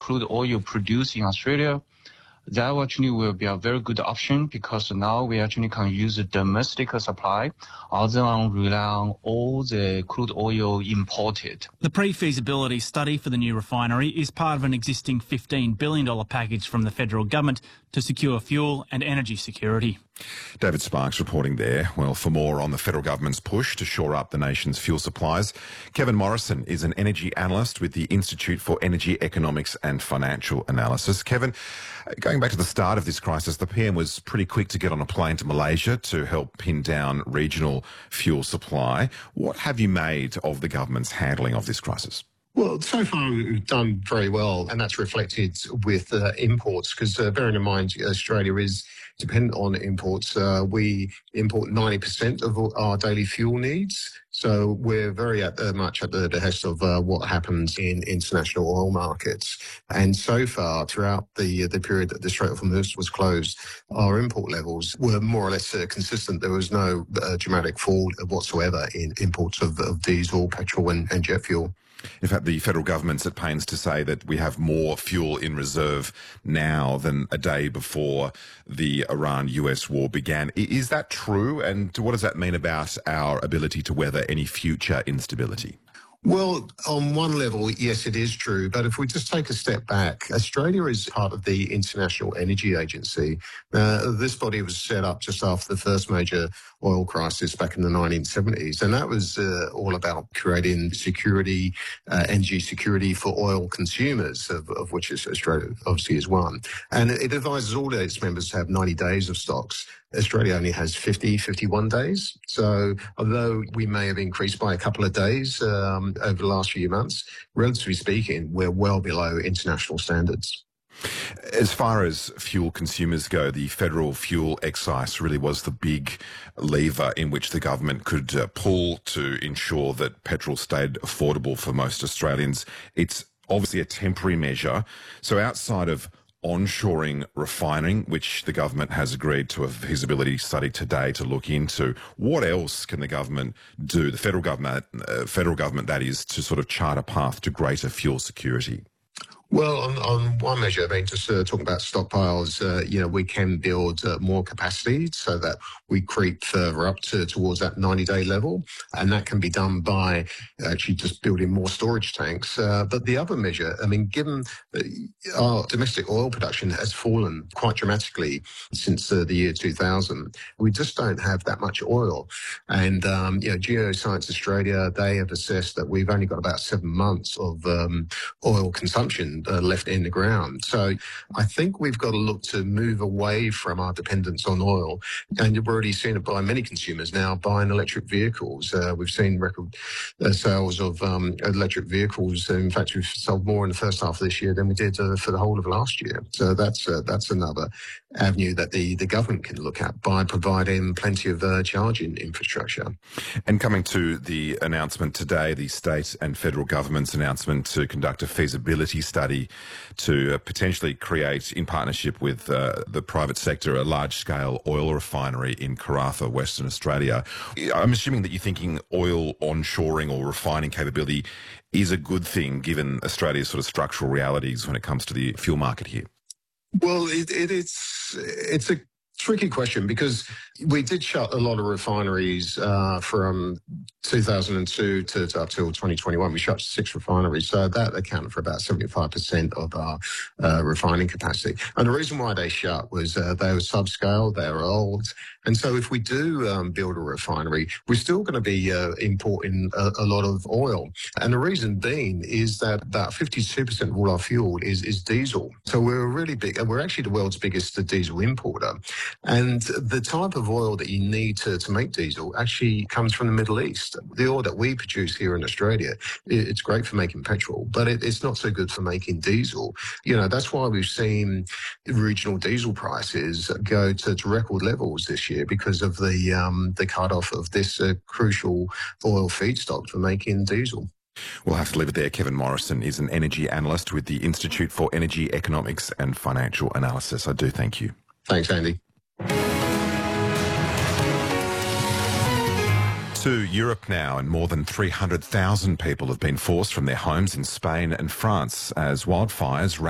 crude oil produced in Australia, that actually will be a very good option because now we actually can use a domestic supply other than rely on all the crude oil imported. The pre-feasibility study for the new refinery is part of an existing $15 billion package from the federal government to secure fuel and energy security. David Sparks reporting there. Well, for more on the federal government's push to shore up the nation's fuel supplies, Kevin Morrison is an energy analyst with the Institute for Energy Economics and Financial Analysis. Kevin, going back to the start of this crisis, the PM was pretty quick to get on a plane to Malaysia to help pin down regional fuel supply. What have you made of the government's handling of this crisis? Well, so far we've done very well, and that's reflected with imports, because bearing in mind Australia is dependent on imports. We import 90% of our daily fuel needs, so we're very much at the behest of what happens in international oil markets. And so far, throughout the period that the Strait of Hormuz was closed, our import levels were more or less consistent. There was no dramatic fall whatsoever in imports of diesel, petrol and jet fuel. In fact, the federal government's at pains to say that we have more fuel in reserve now than a day before the Iran-US war began. Is that true? And what does that mean about our ability to weather any future instability? Well, on one level, yes, it is true. But if we just take a step back, Australia is part of the International Energy Agency. This body was set up just after the first major oil crisis back in the 1970s. And that was all about creating security, energy security for oil consumers, of which Australia obviously is one. And it advises all its members to have 90 days of stocks. Australia only has 51 days. So although we may have increased by a couple of days over the last few months, relatively speaking, we're well below international standards. As far as fuel consumers go, the federal fuel excise really was the big lever in which the government could pull to ensure that petrol stayed affordable for most Australians. It's obviously a temporary measure. So outside of onshoring refining, which the government has agreed to a feasibility study today to look into, what else can the government do, the federal government that is, to sort of chart a path to greater fuel security? Well, on one measure, I mean, just talking about stockpiles, we can build more capacity so that we creep further up towards that 90-day level. And that can be done by actually just building more storage tanks. But the other measure, I mean, given our domestic oil production has fallen quite dramatically since the year 2000, we just don't have that much oil. And, Geoscience Australia, they have assessed that we've only got about 7 months of oil consumption left in the ground. So I think we've got to look to move away from our dependence on oil. And you've already seen it by many consumers now buying electric vehicles. We've seen record sales of electric vehicles. In fact, we've sold more in the first half of this year than we did for the whole of last year. So that's another avenue that the government can look at by providing plenty of charging infrastructure. And coming to the announcement today, the state and federal government's announcement to conduct a feasibility study to potentially create, in partnership with the private sector, a large-scale oil refinery in Karratha, Western Australia. I'm assuming that you're thinking oil onshoring or refining capability is a good thing, given Australia's sort of structural realities when it comes to the fuel market here. Well, it's a tricky question because we did shut a lot of refineries from 2002 to up till 2021. We shut 6 refineries, so that accounted for about 75% of our refining capacity. And the reason why they shut was they were subscale, they were old, and so if we do build a refinery, we're still going to be importing a lot of oil. And the reason being is that about 52% of all our fuel is diesel. So we're really big, and we're actually the world's biggest diesel importer. And the type of oil that you need to make diesel actually comes from the Middle East. The oil that we produce here in Australia, it's great for making petrol, but it's not so good for making diesel. That's why we've seen regional diesel prices go to record levels this year because of the cut-off of this crucial oil feedstock for making diesel. We'll have to leave it there. Kevin Morrison is an energy analyst with the Institute for Energy Economics and Financial Analysis. I do thank you. Thanks, Andy. To Europe now, and more than 300,000 people have been forced from their homes in Spain and France as wildfires